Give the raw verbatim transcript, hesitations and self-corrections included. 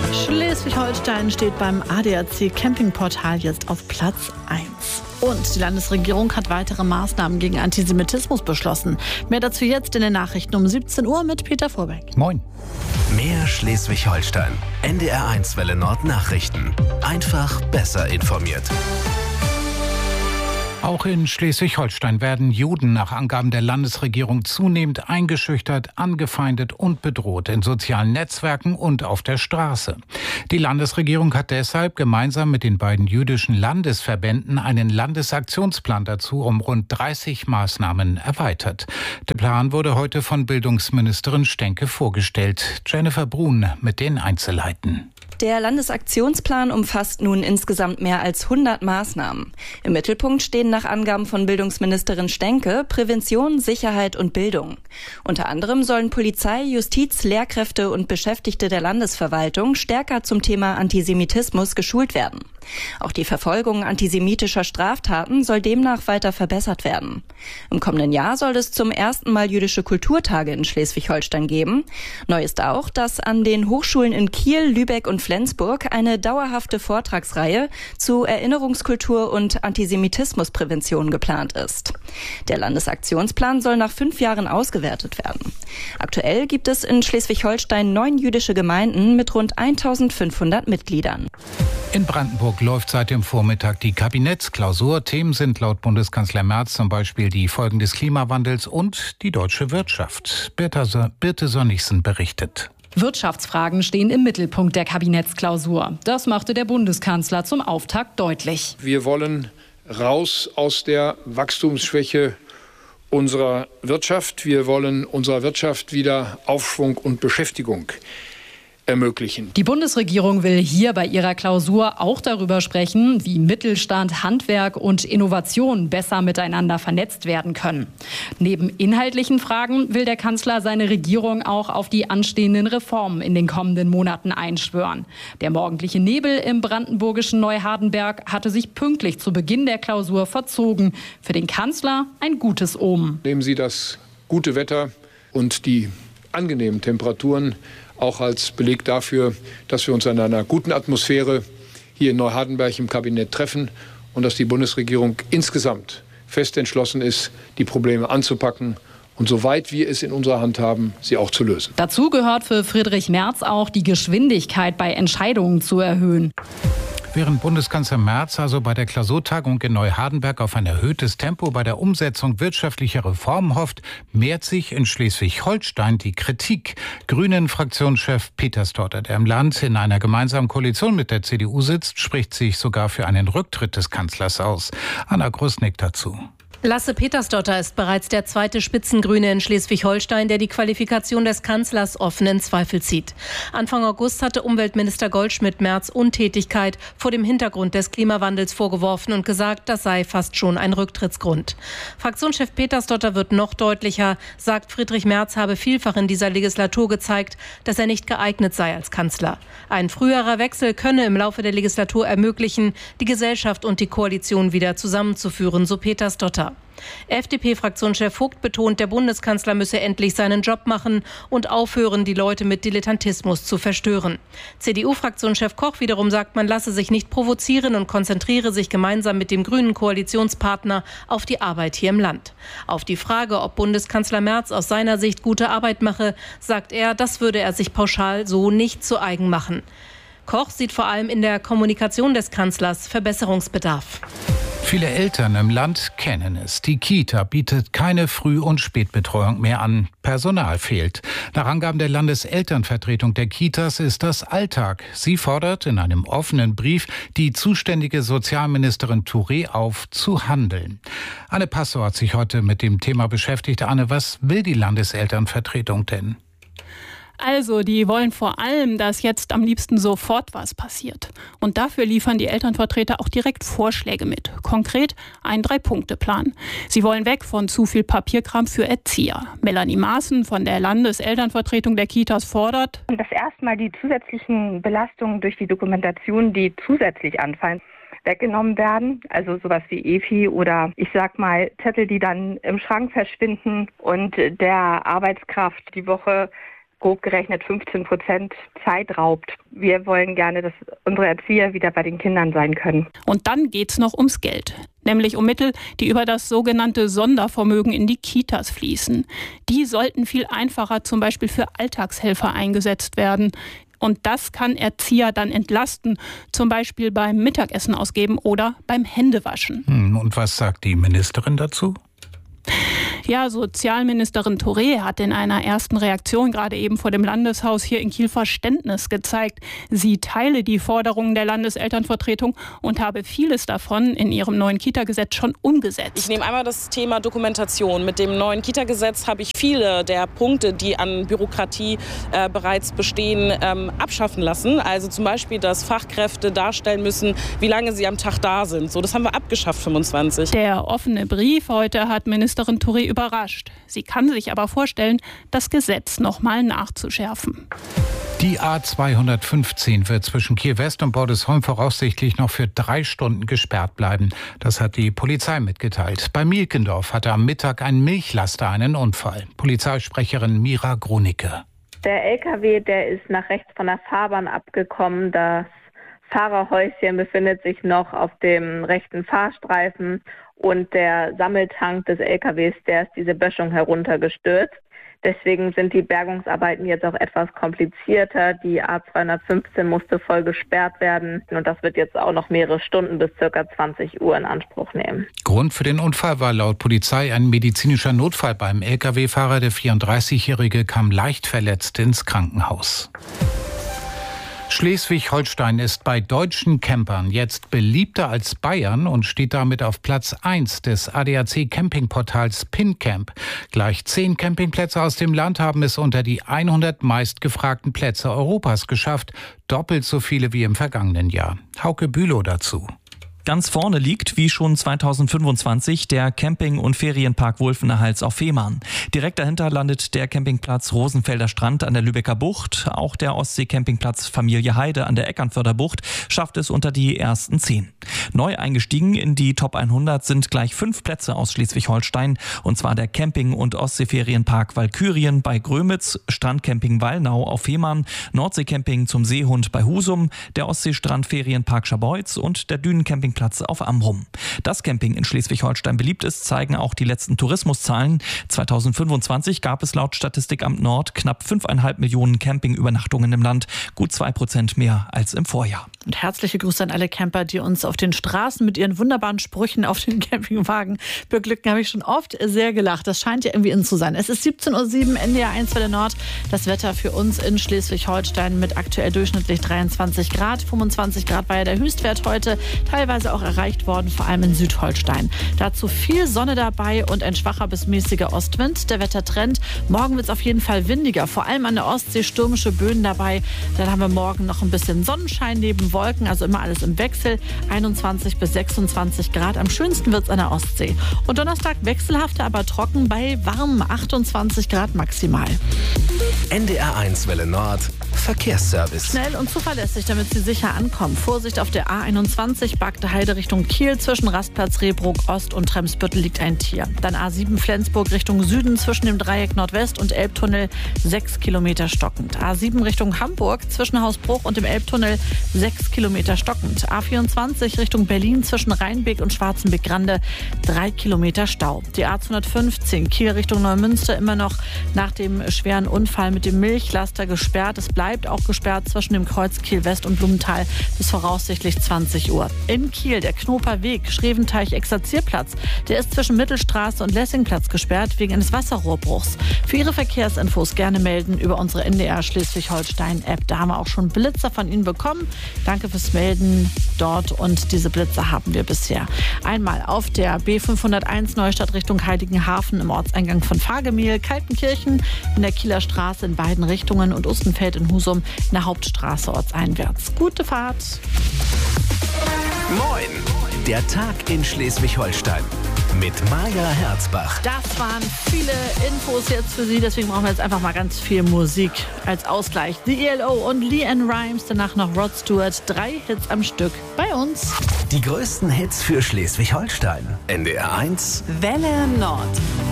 Schleswig-Holstein steht beim A D A C Campingportal jetzt auf Platz eins. Und die Landesregierung hat weitere Maßnahmen gegen Antisemitismus beschlossen. Mehr dazu jetzt in den Nachrichten um siebzehn Uhr mit Peter Vorbeck. Moin. Mehr Schleswig-Holstein. N D R eins Welle Nord Nachrichten. Einfach besser informiert. Auch in Schleswig-Holstein werden Juden nach Angaben der Landesregierung zunehmend eingeschüchtert, angefeindet und bedroht in sozialen Netzwerken und auf der Straße. Die Landesregierung hat deshalb gemeinsam mit den beiden jüdischen Landesverbänden einen Landesaktionsplan dazu um rund dreißig Maßnahmen erweitert. Der Plan wurde heute von Bildungsministerin Stenke vorgestellt. Jennifer Brun mit den Einzelheiten. Der Landesaktionsplan umfasst nun insgesamt mehr als hundert Maßnahmen. Im Mittelpunkt stehen nach Angaben von Bildungsministerin Stenke Prävention, Sicherheit und Bildung. Unter anderem sollen Polizei, Justiz, Lehrkräfte und Beschäftigte der Landesverwaltung stärker zum Thema Antisemitismus geschult werden. Auch die Verfolgung antisemitischer Straftaten soll demnach weiter verbessert werden. Im kommenden Jahr soll es zum ersten Mal jüdische Kulturtage in Schleswig-Holstein geben. Neu ist auch, dass an den Hochschulen in Kiel, Lübeck und Flensburg eine dauerhafte Vortragsreihe zu Erinnerungskultur und Antisemitismusprävention geplant ist. Der Landesaktionsplan soll nach fünf Jahren ausgewertet werden. Aktuell gibt es in Schleswig-Holstein neun jüdische Gemeinden mit rund eintausendfünfhundert Mitgliedern. In Brandenburg läuft seit dem Vormittag die Kabinettsklausur. Themen sind laut Bundeskanzler Merz zum Beispiel die Folgen des Klimawandels und die deutsche Wirtschaft. Birte, Birte Sönnigsen berichtet. Wirtschaftsfragen stehen im Mittelpunkt der Kabinettsklausur. Das machte der Bundeskanzler zum Auftakt deutlich. Wir wollen raus aus der Wachstumsschwäche unserer Wirtschaft. Wir wollen unserer Wirtschaft wieder Aufschwung und Beschäftigung ermöglichen. Die Bundesregierung will hier bei ihrer Klausur auch darüber sprechen, wie Mittelstand, Handwerk und Innovation besser miteinander vernetzt werden können. Neben inhaltlichen Fragen will der Kanzler seine Regierung auch auf die anstehenden Reformen in den kommenden Monaten einschwören. Der morgendliche Nebel im brandenburgischen Neuhardenberg hatte sich pünktlich zu Beginn der Klausur verzogen. Für den Kanzler ein gutes Omen. Nehmen Sie das gute Wetter und die angenehmen Temperaturen auch als Beleg dafür, dass wir uns in einer guten Atmosphäre hier in Neuhardenberg im Kabinett treffen und dass die Bundesregierung insgesamt fest entschlossen ist, die Probleme anzupacken und soweit wir es in unserer Hand haben, sie auch zu lösen. Dazu gehört für Friedrich Merz auch, die Geschwindigkeit bei Entscheidungen zu erhöhen. Während Bundeskanzler Merz also bei der Klausurtagung in Neuhardenberg auf ein erhöhtes Tempo bei der Umsetzung wirtschaftlicher Reformen hofft, mehrt sich in Schleswig-Holstein die Kritik. Grünen-Fraktionschef Peter Stotter, der im Land in einer gemeinsamen Koalition mit der C D U sitzt, spricht sich sogar für einen Rücktritt des Kanzlers aus. Anna Grusnick dazu. Lasse Petersdotter ist bereits der zweite Spitzengrüne in Schleswig-Holstein, der die Qualifikation des Kanzlers offen in Zweifel zieht. Anfang August hatte Umweltminister Goldschmidt Merz Untätigkeit vor dem Hintergrund des Klimawandels vorgeworfen und gesagt, das sei fast schon ein Rücktrittsgrund. Fraktionschef Petersdotter wird noch deutlicher, sagt, Friedrich Merz habe vielfach in dieser Legislatur gezeigt, dass er nicht geeignet sei als Kanzler. Ein früherer Wechsel könne im Laufe der Legislatur ermöglichen, die Gesellschaft und die Koalition wieder zusammenzuführen, so Petersdotter. F D P-Fraktionschef Vogt betont, der Bundeskanzler müsse endlich seinen Job machen und aufhören, die Leute mit Dilettantismus zu verstören. C D U-Fraktionschef Koch wiederum sagt, man lasse sich nicht provozieren und konzentriere sich gemeinsam mit dem grünen Koalitionspartner auf die Arbeit hier im Land. Auf die Frage, ob Bundeskanzler Merz aus seiner Sicht gute Arbeit mache, sagt er, das würde er sich pauschal so nicht zu eigen machen. Koch sieht vor allem in der Kommunikation des Kanzlers Verbesserungsbedarf. Viele Eltern im Land kennen es. Die Kita bietet keine Früh- und Spätbetreuung mehr an. Personal fehlt. Nach Angaben der Landeselternvertretung der Kitas ist das Alltag. Sie fordert in einem offenen Brief die zuständige Sozialministerin Touré auf, zu handeln. Anne Pastor hat sich heute mit dem Thema beschäftigt. Anne, was will die Landeselternvertretung denn? Also, die wollen vor allem, dass jetzt am liebsten sofort was passiert. Und dafür liefern die Elternvertreter auch direkt Vorschläge mit. Konkret ein Drei-Punkte-Plan. Sie wollen weg von zu viel Papierkram für Erzieher. Melanie Maaßen von der Landeselternvertretung der Kitas fordert, dass erstmal die zusätzlichen Belastungen durch die Dokumentation, die zusätzlich anfallen, weggenommen werden. Also sowas wie E F I oder ich sag mal Zettel, die dann im Schrank verschwinden und der Arbeitskraft die Woche grob gerechnet fünfzehn Prozent Zeit raubt. Wir wollen gerne, dass unsere Erzieher wieder bei den Kindern sein können. Und dann geht's noch ums Geld. Nämlich um Mittel, die über das sogenannte Sondervermögen in die Kitas fließen. Die sollten viel einfacher zum Beispiel für Alltagshelfer eingesetzt werden. Und das kann Erzieher dann entlasten, zum Beispiel beim Mittagessen ausgeben oder beim Händewaschen. Und was sagt die Ministerin dazu? Ja, Sozialministerin Touré hat in einer ersten Reaktion gerade eben vor dem Landeshaus hier in Kiel Verständnis gezeigt. Sie teile die Forderungen der Landeselternvertretung und habe vieles davon in ihrem neuen Kita-Gesetz schon umgesetzt. Ich nehme einmal das Thema Dokumentation. Mit dem neuen Kita-Gesetz habe ich viele der Punkte, die an Bürokratie äh, bereits bestehen, ähm, abschaffen lassen. Also zum Beispiel, dass Fachkräfte darstellen müssen, wie lange sie am Tag da sind. So, das haben wir abgeschafft, fünfundzwanzig. Der offene Brief heute hat Ministerin Touré überrascht. Sie kann sich aber vorstellen, das Gesetz noch mal nachzuschärfen. Die A zweihundertfünfzehn wird zwischen Kiel West und Bordesholm voraussichtlich noch für drei Stunden gesperrt bleiben. Das hat die Polizei mitgeteilt. Bei Mielkendorf hatte am Mittag ein Milchlaster einen Unfall. Polizeisprecherin Mira Gronicke. Der L K W, der ist nach rechts von der Fahrbahn abgekommen. Das Fahrerhäuschen befindet sich noch auf dem rechten Fahrstreifen und der Sammeltank des L K Ws, der ist diese Böschung heruntergestürzt. Deswegen sind die Bergungsarbeiten jetzt auch etwas komplizierter. Die A zweihundertfünfzehn musste voll gesperrt werden und das wird jetzt auch noch mehrere Stunden bis ca. zwanzig Uhr in Anspruch nehmen. Grund für den Unfall war laut Polizei ein medizinischer Notfall beim L K W-Fahrer. Der vierunddreißigjährige kam leicht verletzt ins Krankenhaus. Schleswig-Holstein ist bei deutschen Campern jetzt beliebter als Bayern und steht damit auf Platz eins des A D A C-Campingportals PinCamp. Gleich zehn Campingplätze aus dem Land haben es unter die hundert meistgefragten Plätze Europas geschafft. Doppelt so viele wie im vergangenen Jahr. Hauke Bülow dazu. Ganz vorne liegt, wie schon zweitausendfünfundzwanzig, der Camping- und Ferienpark Wulfener Hals auf Fehmarn. Direkt dahinter landet der Campingplatz Rosenfelder Strand an der Lübecker Bucht. Auch der Ostsee-Campingplatz Familie Heide an der Eckernförder Bucht schafft es unter die ersten zehn. Neu eingestiegen in die Top hundert sind gleich fünf Plätze aus Schleswig-Holstein. Und zwar der Camping- und Ostseeferienpark Walkürien bei Grömitz, Strandcamping Wallnau auf Fehmarn, Nordseecamping zum Seehund bei Husum, der Ostseestrandferienpark Scharbeutz und der Dünencamping Platz auf Amrum. Dass Camping in Schleswig-Holstein beliebt ist, zeigen auch die letzten Tourismuszahlen. zweitausendfünfundzwanzig gab es laut Statistikamt Nord knapp fünfeinhalb Millionen Campingübernachtungen im Land, gut zwei Prozent mehr als im Vorjahr. Und herzliche Grüße an alle Camper, die uns auf den Straßen mit ihren wunderbaren Sprüchen auf den Campingwagen beglücken. Habe ich schon oft sehr gelacht. Das scheint ja irgendwie in zu sein. Es ist siebzehn Uhr sieben, N D R eins Welle Nord. Das Wetter für uns in Schleswig-Holstein mit aktuell durchschnittlich dreiundzwanzig Grad. fünfundzwanzig Grad war ja der Höchstwert heute. Teilweise auch erreicht worden, vor allem in Südholstein. Dazu viel Sonne dabei und ein schwacher bis mäßiger Ostwind. Der Wettertrend. Morgen wird es auf jeden Fall windiger. Vor allem an der Ostsee stürmische Böen dabei. Dann haben wir morgen noch ein bisschen Sonnenschein neben Wolken. Also immer alles im Wechsel. einundzwanzig bis sechsundzwanzig Grad. Am schönsten wird es an der Ostsee. Und Donnerstag wechselhafter, aber trocken bei warmen achtundzwanzig Grad maximal. N D R eins Welle Nord. Verkehrsservice. Schnell und zuverlässig, damit Sie sicher ankommen. Vorsicht auf der A einundzwanzig, Bagde Heide Richtung Kiel. Zwischen Rastplatz Rehbrook Ost und Tremsbüttel liegt ein Tier. Dann A sieben Flensburg Richtung Süden zwischen dem Dreieck Nordwest und Elbtunnel sechs Kilometer stockend. A sieben Richtung Hamburg zwischen Hausbruch und dem Elbtunnel sechs Kilometer stockend. A vierundzwanzig Richtung Berlin zwischen Rheinbeek und Schwarzenbeck-Grande drei Kilometer Stau. Die A zweihundertfünfzehn Kiel Richtung Neumünster immer noch nach dem schweren Unfall mit dem Milchlaster gesperrt. Es bleibt auch gesperrt zwischen dem Kreuz Kiel West und Blumenthal bis voraussichtlich zwanzig Uhr. In Kiel der Knoper Weg, Schreventeich-Exerzierplatz. Der ist zwischen Mittelstraße und Lessingplatz gesperrt wegen eines Wasserrohrbruchs. Für Ihre Verkehrsinfos gerne melden über unsere N D R Schleswig-Holstein-App. Da haben wir auch schon Blitzer von Ihnen bekommen. Danke fürs Melden dort und diese Blitzer haben wir bisher. Einmal auf der B fünfhunderteins Neustadt Richtung Heiligenhafen im Ortseingang von Fagemehl, Kaltenkirchen in der Kieler Straße in beiden Richtungen und Ustenfeld in Husum in der Hauptstraße ortseinwärts. Gute Fahrt! Moin! Der Tag in Schleswig-Holstein mit Maja Herzbach. Das waren viele Infos jetzt für Sie, deswegen brauchen wir jetzt einfach mal ganz viel Musik als Ausgleich. The E L O und LeAnn Rimes, danach noch Rod Stewart, drei Hits am Stück bei uns. Die größten Hits für Schleswig-Holstein. N D R eins Welle Nord.